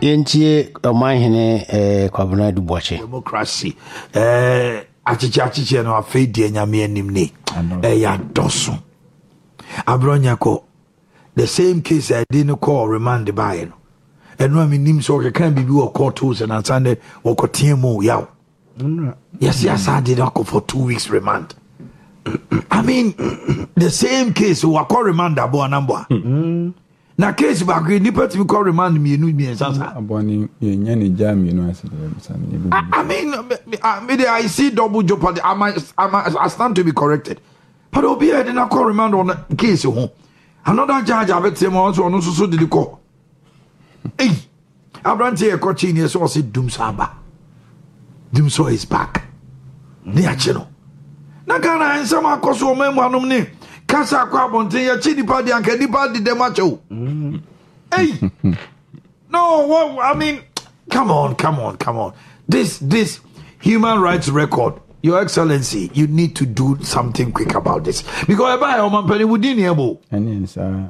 Yentie Omahene Kwabena Duboche. Democracy. Achiche no afei die nyame anim ne. Ya doso. Abronyako. The same case I didn't call remand by no. And no nim so can be or court tools and on Sunday or cotiemo yaw. Yes, I did not go for 2 weeks remand. I mean, the same case who are call remand abo number. Na case back nipa to call remand me no me sansa. Aboni nyane jam you know I mean I see double jeopardy. I stand to be corrected. But obi I did not call remand on the case ho. Another judge abet him also no so did call. Hey, Abrante Cochini so say Doomsaba. Doomso is back. Near Chino. Nagana and some akoso memwanum ne. Kasa kwa bonte ya chini padi anke di padi de macho. Hey. No, what I mean, come on. This human rights record, Your Excellency, you need to do something quick about this. Because I am penny within able. And sir.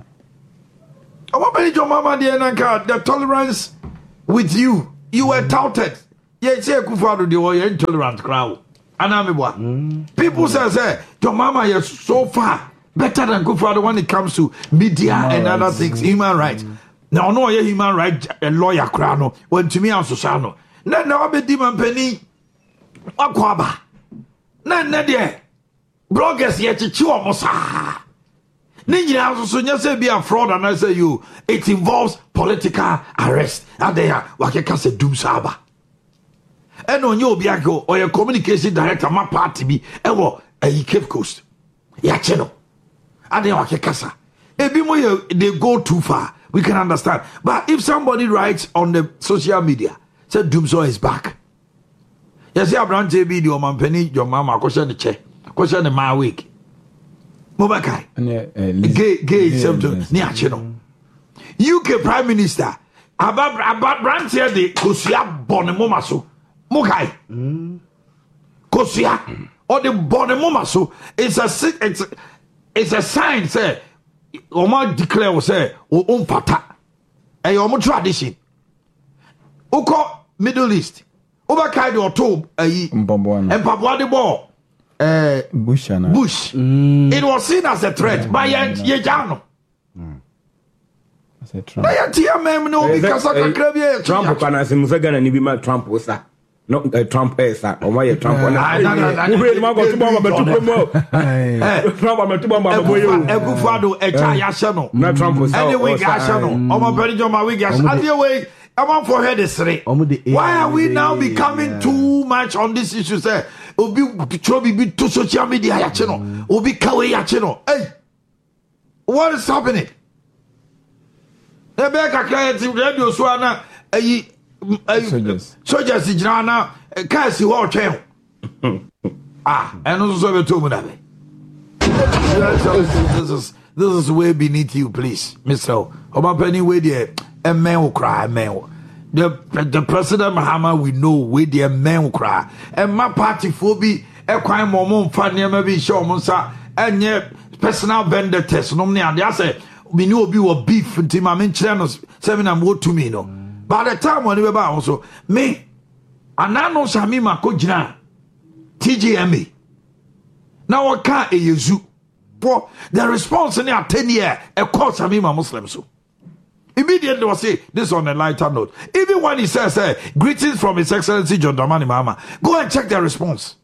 The tolerance with you were touted. Yes, Kufado, the intolerant crowd. People say, your mama is so far better than Kufado when it comes to media and other things, human rights. Now, no, human rights lawyer crano, when to me, I'm Susano. Now, be demon penny. Aquaba. Nadia. Bloggers yet to chew almost. Ninja also say be a fraud and I say you it involves political arrest. And they are wakeka say doom saba. And on your biago or your communication director my party be ewo a Cape Coast. Ya cheno. And they wakeka. They go too far. We can understand. But if somebody writes on the social media, say Doomso is back. You see Abraham JB your man penny, your mama question the chair. Question the my week. Mobakai. Gay symptoms. Niachino. UK Prime Minister. About branch here the Kosia Bonemomaso. Mokai. Kosia. Or the Bonemomaso. It's a sign, say. Oma declare, say, o pata. A omo tradition. Uko Middle East. Obakai or Tob. And Papua de Ball. Bush. It was seen as a threat by Yejano. As a Trump. Trump can as him Vegan and Nibima Trump was that. No, Trump is that. Or why Trump? Why are we now becoming too much on this issue? Say, Obi be to social media ya channel. Obi kawe ya channel. Hey, what is happening? Rebecca client radio so na soldiers ijana kasi ho twen. And also be to mu na be. This is way beneath you, please, Mr. Obapeni we there a man will cry, man. The President Mahama we know we there men will cry. And my party phobia a crime more fun maybe show monsa and yet personal vendettas no me and I say we knew be were beef and Tim I'm channels 7 and more to me no. By the time when we were also me and I know Samima Kojina TGMA. Now what can't a Yezu? The response in our 10 year a course Samima Muslim so. Immediately was say this on a lighter note. Even when he says greetings from His Excellency John Dramani Mahama, go and check their response.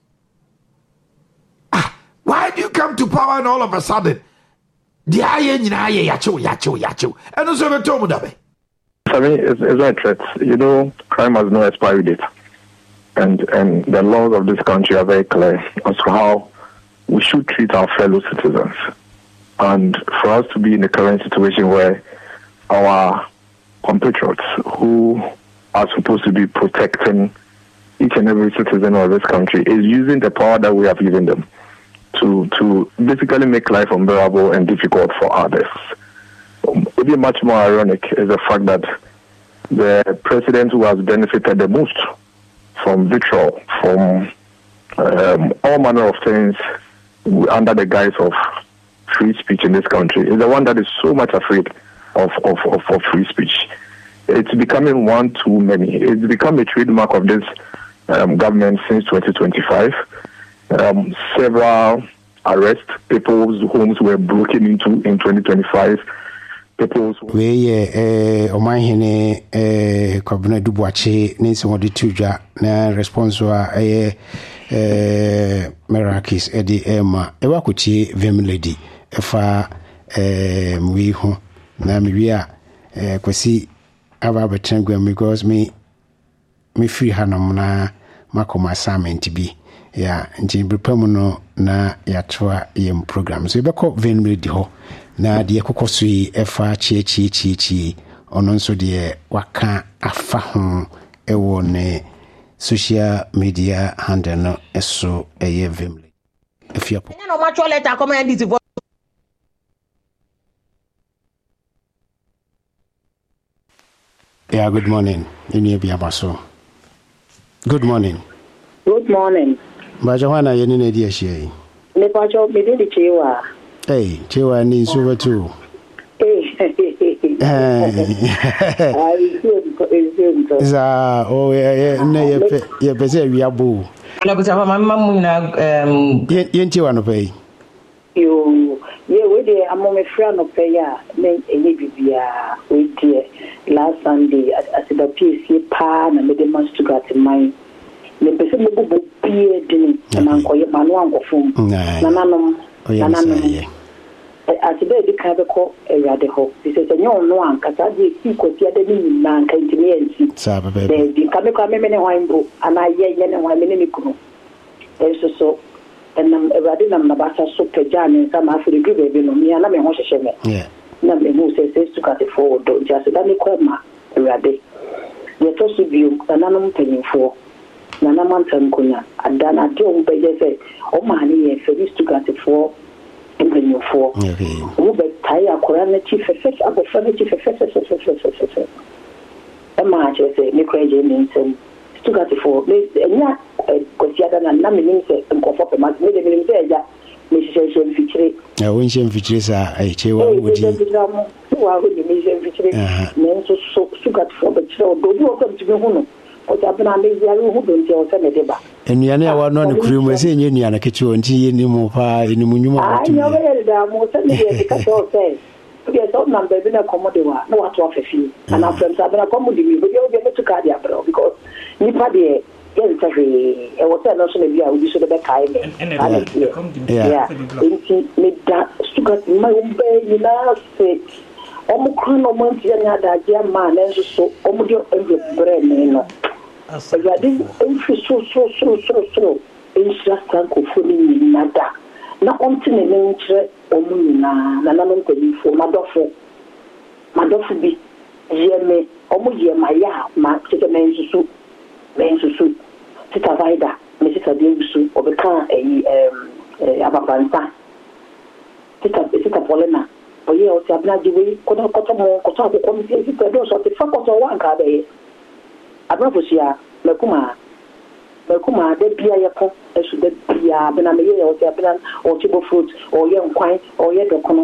Why do you come to power and all of a sudden the yacho and also the Tomudabe? I mean, it's not a threat. You know, crime has no expiry date, and the laws of this country are very clear as to how we should treat our fellow citizens, and for us to be in the current situation where our compatriots who are supposed to be protecting each and every citizen of this country is using the power that we have given them to basically make life unbearable and difficult for others. Maybe much more ironic is the fact that the president who has benefited the most from vitriol, from all manner of things under the guise of free speech in this country is the one that is so much afraid of free speech. it's becoming one too many. It's become a trademark of this government since 2025. Several arrests, people's homes were broken into in 2025. Omahine Kwabena Dubuachi Ninson of the Tuja na response wa Merakis Eddie Emma Ewakuchi Vim Lady Efa we ho na miwia kwasi aba betengwa because me free hanom na makoma assignment bi ya nti brepam no na yatoa yem program so ebeko Vim Lady ho na de kokoso yi efa chi ono nso de waka afa ho ewo ne social media handle no eso Vim efiapo no macho letter come and this. Yeah, good morning. Good morning. Good morning. Bajawana yeni ne dia shey. Me pacho me dey chewa. Hey, chewa ni so too. Za o ye pese wiabo. Na kusa mama mu na yenti wa no pay. Yo ye we dey among me friend no pay ya me enye bibia we dey last Sunday at the PC pa na me dey man Stuttgart mine. Me pese me bubu pie din na nkoye manu ankofom. Na nanom at the day can be called a radical. This is a no one Catadi, equal the other man can to me and see. They come many wine book, and I yet and one minute. So, and I'm a radinam Nabasa super jan and some after the good baby, me and I'm a horse shame. Yeah, nothing who says to cut it forward, just a dummy coma, a radi. Yet also view an anum penny for Nana Mountain Kuna, and then I don't pay say, oh, money, and for this to cut it for. In the new four, who be tired, Corana chief effect, about furniture effect. A match, I say, Nicola means to got it for me, and not consider and nominating and conform a match, made him say, Mrs. Feature. I win some features are a chewa would you are with the Mrs. Feature, men so got for the show, do you welcome to me? What happened? I made you who don't tell Senator. And you know, one on the crew was in Union, a kitchen, and tea in the Mopa in the Munuma. I know that most of the castle says, yes, old number, been a commodore, no one to offer fee. And our friends have been accommodating, but you'll get to Cardia, bro, because Nipadi, yes, I was a notion of you, you should have been kind. Yeah, made that sugar in my own bay, you know, say, Omicron, no one, dear man, and so, Omodio, and bread, Regarding so interesting kofuni nada na ontine nentre omuna na nanom telefo madofo bi yeme omu yema ya ma tete mensusu tita vaida me tita debusu obeka ababanta tita polena oye o ti abna jiwe koto akoko mi ti tita do so ti fakoto wa nka be abrafosia mekuma de bia yeko esu de bia bena me ye o se bena o chibo fruit o ye nkwan o ye dokono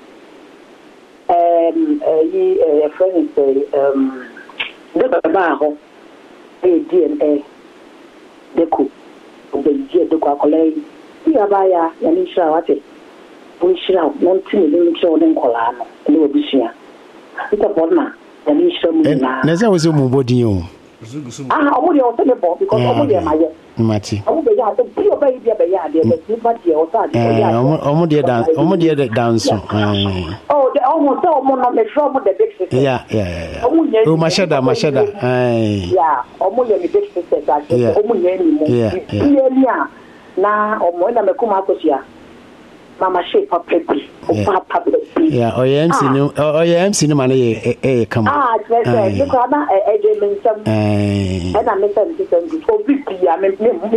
friend say de ba ho DNA deku de ko akole ya ba ya ni shira wate bo shira won tini ni shira won nkola no ni obisia ita bona ya ni shira mu na za wo se mu bodi o omudi o se bo because omudi ma ye mati omudi ya to bi o ba ya be ya de be party o sa de ya omudi dance oh the almost no me from the big sister yeah o mashada yeah omudi me big sister that omudi ni mo yeah na omo na me kuma akosia mama shape papi papa yeah MC ni mana ye come yes you can na ejemen sam and I met them to obi bia me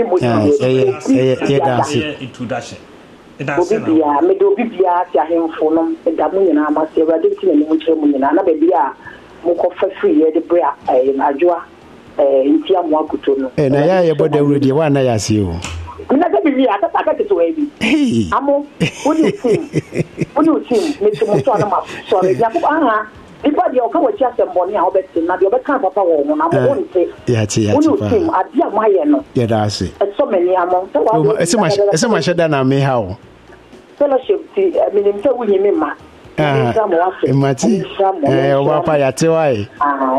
dance introduction obi bia me do obi bia ti ahemfo no da mu nyina ma se ewade ti na mu kire mu nyina na be bia mu ko fa free ye de bra adwoa nti amu akuto no na ya ye boda wuredi wa na ya se o na ga bi ya ta to ebi amo woni team me to mo to na ma so re ya ko aha Because the Okawa just a money, I'll bet you, not the other papa woman. I won't say, I my yeah, that's it. So many among so much than I may how. Fellowship, I mean, so we mean, Mati, Wapa Yatewai.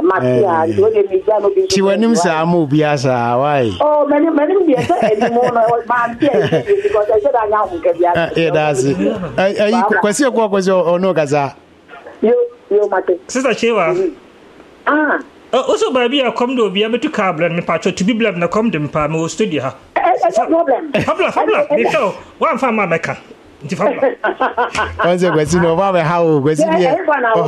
She went him some movie as a why. Oh, many years anymore. Because I said I now get it. Does it? Question was your no gaza. You, Mate. Sister Chewa. Also, baby, I come to be able to cable and me patch to be blamed na come them pa me studio. Problem. Fabla. One for my mecca. What's the question of how was it here?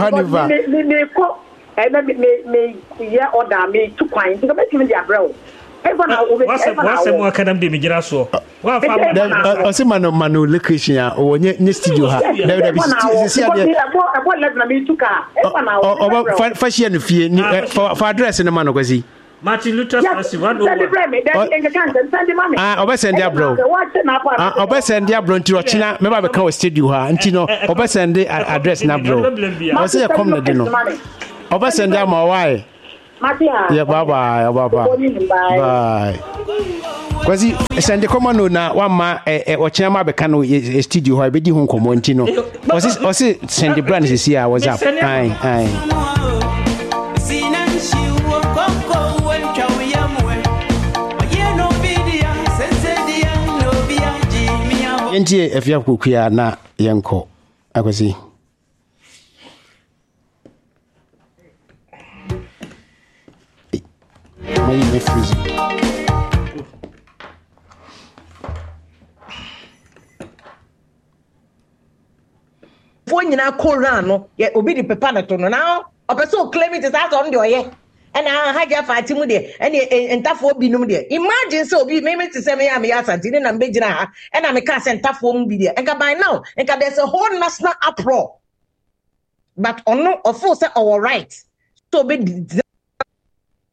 Me order me to coin to make him the abroad. What's more can I be so? Well, Manu Lucretia or near studio. There let me to car. Fashion fee for address in the man was he. Martin Luther Obesend Diablo. Obesend Diablo to China, maybe I become a studio and Tino, Obesend address Nabro. I say a common dinner. Obesend Diamo, why? Yeah, bye. Because he send the common now, one ma or Chama Becano a studio, I be home Comontino. Was it send the brand is here? I was up. Aye. Enti if you kukuya na yanko akwasi me freeze fo nyina koran no ye obi di pepa na to no na opeso claim it is out on the oye and haja fatimu de and entafo binum de imagine so obi me to say me am ya santini na mbegina ha and am ka entafo mu bi de enka by now enka there's a whole national uproar but ono of say our right so be